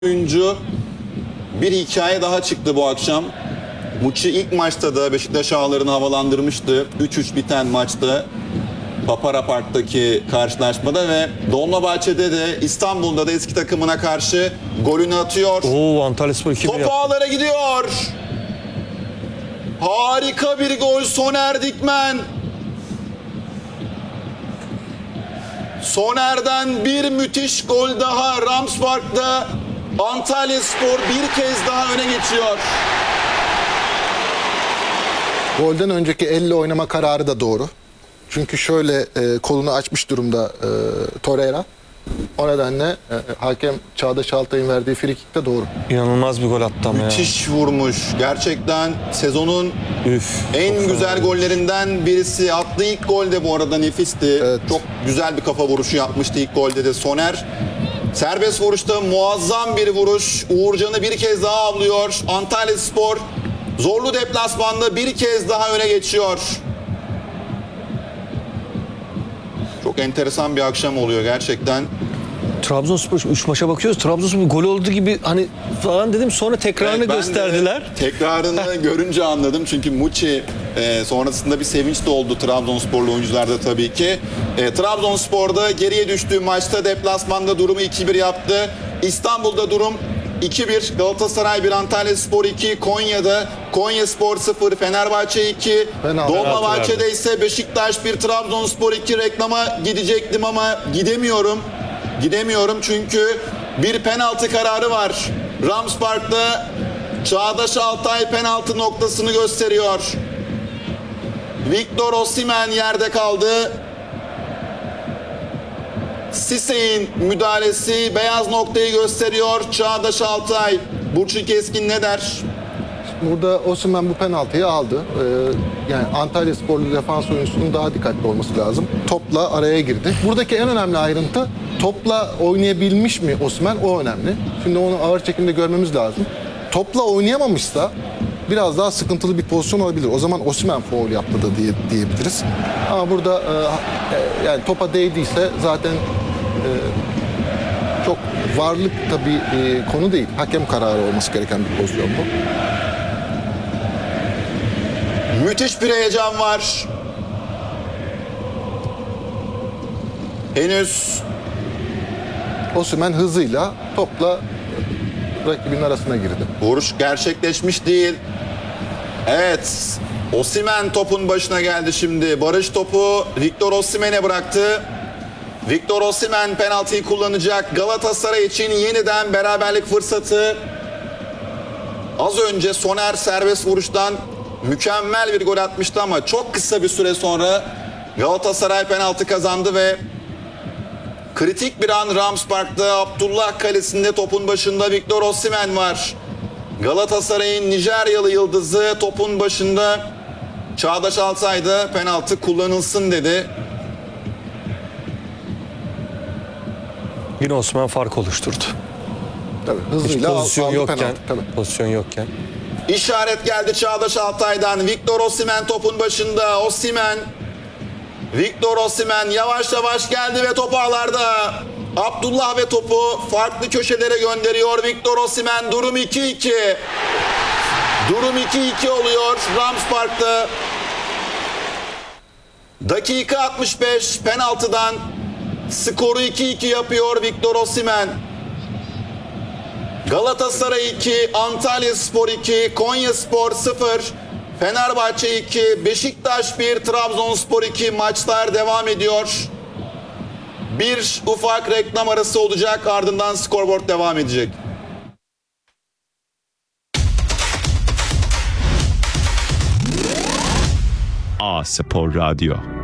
oyuncu bir hikaye daha çıktı bu akşam. Muçi ilk maçta da Beşiktaş ağlarını havalandırmıştı. 3-3 biten maçta Papara Park'taki karşılaşmada ve Dolmabahçe'de de İstanbul'da da eski takımına karşı golünü atıyor. Antalyaspor 2-1 Top ağlara gidiyor. Harika bir gol Soner Dikmen. Soner'den bir müthiş gol daha. Rams Park'ta Antalyaspor bir kez daha öne geçiyor. Golden önceki elle oynama kararı da doğru. Çünkü şöyle kolunu açmış durumda Torreira. O nedenle hakem Çağdaş Altay'ın verdiği frikik de doğru. İnanılmaz bir gol attı ama ya. Müthiş vurmuş. Gerçekten sezonun en güzel gollerinden birisi. Attığı ilk gol de bu arada nefisti. Evet. Çok güzel bir kafa vuruşu yapmıştı ilk golde de Soner. Serbest vuruşta muazzam bir vuruş. Uğurcan'ı bir kez daha avlıyor. Antalyaspor zorlu deplasmanda bir kez daha öne geçiyor. Çok enteresan bir akşam oluyor gerçekten. Trabzonspor 3 maça bakıyoruz. Trabzonspor gol oldu gibi hani falan dedim, sonra tekrarını Evet, ben de gösterdiler. Tekrarını görünce anladım. Çünkü Muçi sonrasında bir sevinç de oldu Trabzonsporlu oyuncularda tabii ki. Trabzonspor'da geriye düştüğü maçta deplasmanda durumu 2-1 yaptı. İstanbul'da durum 2-1. Galatasaray 1, Antalyaspor 2, Konya'da Konyaspor 0, Fenerbahçe 2, Dolmabahçe'de ise Beşiktaş 1, Trabzonspor 2. Reklama gidecektim ama gidemiyorum çünkü bir penaltı kararı var. Rams Park'ta Çağdaş Altay penaltı noktasını gösteriyor. Victor Osimhen yerde kaldı. Sissek'in müdahalesi beyaz noktayı gösteriyor. Çağdaş Altay. Burçin Keskin ne der? Burada Osimhen bu penaltıyı aldı. Yani Antalyasporlu defans oyuncusunun daha dikkatli olması lazım. Topla araya girdi. Buradaki en önemli ayrıntı, topla oynayabilmiş mi Osimhen, o önemli. Şimdi onu ağır çekimde görmemiz lazım. Topla oynayamamışsa biraz daha sıkıntılı bir pozisyon olabilir. O zaman Osimhen faul yaptı da diyebiliriz. Ama burada yani topa değdiyse zaten çok varlık tabii konu değil. Hakem kararı olması gereken bir pozisyon bu. Müthiş bir heyecan var. Henüz Osimhen hızıyla topla rakibin arasına girdi. vuruş gerçekleşmiş değil. Evet. Osimhen topun başına geldi şimdi. Barış topu Victor Osimhen'e bıraktı. Victor Osimhen penaltıyı kullanacak. Galatasaray için yeniden beraberlik fırsatı. Az önce Soner serbest vuruştan mükemmel bir gol atmıştı ama çok kısa bir süre sonra Galatasaray penaltı kazandı ve kritik bir an Rams Park'ta Abdullah Kalesi'nde topun başında Victor Osimhen var. Galatasaray'ın Nijeryalı yıldızı topun başında. Çağdaş Altay da penaltı kullanılsın dedi. Yine Osman fark oluşturdu. Tabii Hiç hızıyla pozisyon aldı yokken, penaltı. Tabii. pozisyon yokken. İşaret geldi Çağdaş Altay'dan. Victor Osimhen topun başında. Osimhen. Victor Osimhen yavaş yavaş geldi ve top ağlarda. Abdullah ve topu farklı köşelere gönderiyor. Victor Osimhen, durum 2-2. Durum 2-2 oluyor Rams Park'ta. Dakika 65 penaltıdan skoru 2-2 yapıyor Victor Osimhen. Galatasaray 2, Antalyaspor 2, Konyaspor 0, Fenerbahçe 2, Beşiktaş 1, Trabzonspor 2. Maçlar devam ediyor. Bir ufak reklam arası olacak, ardından skorboard devam edecek. A Spor Radyo.